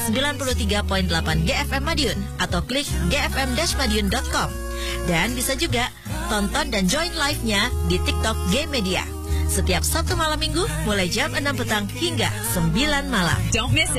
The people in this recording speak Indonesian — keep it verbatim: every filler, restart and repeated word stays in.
sembilan puluh tiga koma delapan G F M Madiun atau klik g f m dash madiun dot com. Dan bisa juga tonton dan join live-nya di TikTok G Media. Setiap Sabtu malam minggu mulai jam enam petang hingga sembilan malam. Don't miss it.